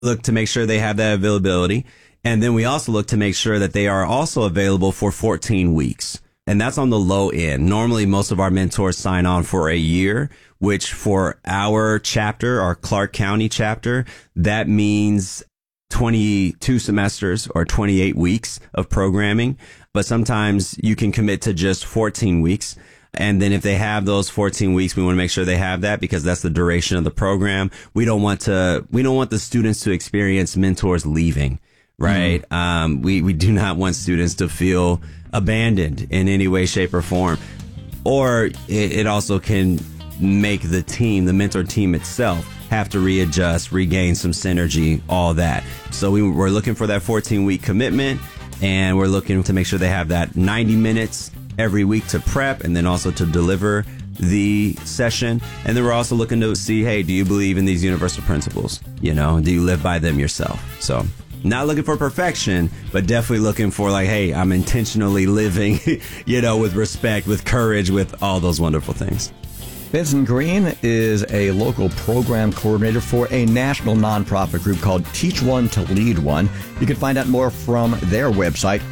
look to make sure they have that availability. And then we also look to make sure that they are also available for 14 weeks. And that's on the low end. Normally, most of our mentors sign on for a year, which for our chapter, our Clark County chapter, that means 22 semesters or 28 weeks of programming. But sometimes you can commit to just 14 weeks. And then if they have those 14 weeks, we want to make sure they have that because that's the duration of the program. We don't want the students to experience mentors leaving, right? Mm-hmm. We do not want students to feel abandoned in any way, shape, or form. Or it also can make the team, the mentor team itself, have to readjust, regain some synergy, all that. So we're looking for that 14-week commitment, and we're looking to make sure they have that 90 minutes every week to prep and then also to deliver the session. And then we're also looking to see, hey, do you believe in these universal principles? You know, do you live by them yourself? So not looking for perfection, but definitely looking for like, hey, I'm intentionally living, with respect, with courage, with all those wonderful things. Vincent Green is a local program coordinator for a national nonprofit group called Teach One to Lead One. You can find out more from their website,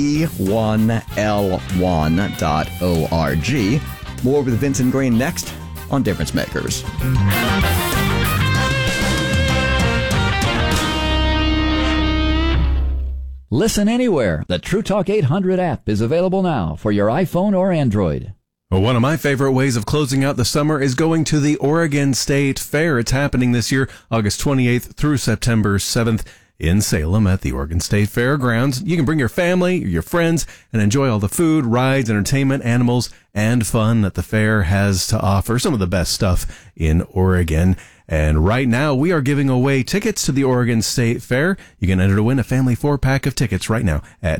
t1l1.org. More with Vincent Green next on Difference Makers. Listen anywhere. The True Talk 800 app is available now for your iPhone or Android. Well, one of my favorite ways of closing out the summer is going to the Oregon State Fair. It's happening this year, August 28th through September 7th in Salem at the Oregon State Fairgrounds. You can bring your family, your friends, and enjoy all the food, rides, entertainment, animals, and fun that the fair has to offer. Some of the best stuff in Oregon. And right now, we are giving away tickets to the Oregon State Fair. You can enter to win a family 4-pack of tickets right now at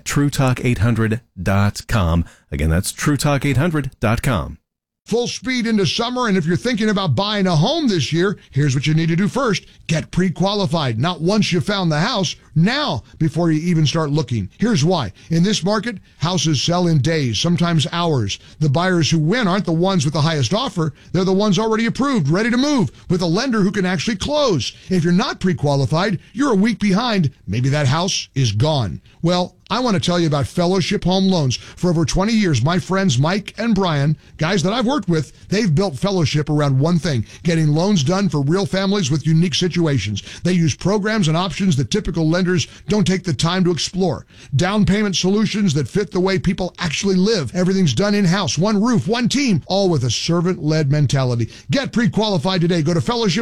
TrueTalk800.com. Again, that's TrueTalk800.com. Full speed into summer, and if you're thinking about buying a home this year, here's what you need to do first. Get pre-qualified. Not once you found the house, now before you even start looking. Here's why. In this market, houses sell in days, sometimes hours. The buyers who win aren't the ones with the highest offer. They're the ones already approved, ready to move, with a lender who can actually close. If you're not pre-qualified, you're a week behind. Maybe that house is gone. Well, I want to tell you about Fellowship Home Loans. For over 20 years, my friends Mike and Brian, guys that I've worked with, they've built Fellowship around one thing, getting loans done for real families with unique situations. They use programs and options that typical lenders don't take the time to explore. Down payment solutions that fit the way people actually live. Everything's done in-house, one roof, one team, all with a servant-led mentality. Get pre-qualified today. Go to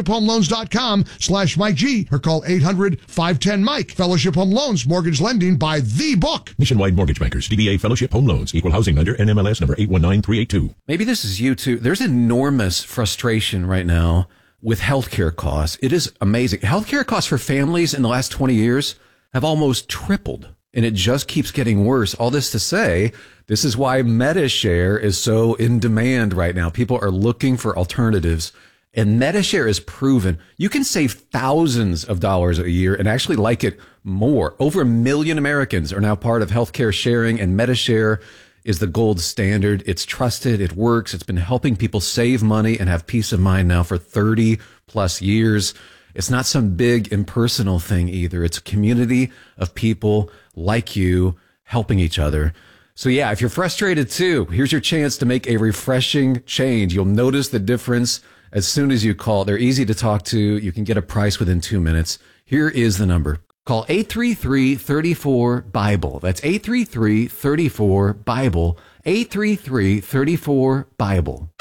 fellowshiphomeloans.com/Mike G or call 800-510-MIKE. Fellowship Home Loans, mortgage lending by the book. Nationwide Mortgage Bankers, DBA Fellowship Home Loans, Equal Housing Lender, NMLS number 819382. Maybe this is you too. There's enormous frustration right now with healthcare costs. It is amazing. Healthcare costs for families in the last 20 years have almost tripled, and it just keeps getting worse. All this to say, this is why MediShare is so in demand right now. People are looking for alternatives. And MediShare is proven you can save thousands of dollars a year and actually like it more. Over 1 million Americans are now part of healthcare sharing, and MediShare is the gold standard. It's trusted. It works. It's been helping people save money and have peace of mind now for 30 plus years. It's not some big impersonal thing either. It's a community of people like you helping each other. So yeah, if you're frustrated too, here's your chance to make a refreshing change. You'll notice the difference as soon as you call. They're easy to talk to. You can get a price within 2 minutes. Here is the number. Call 833-34-BIBLE. That's 833-34-BIBLE. 833-34-BIBLE.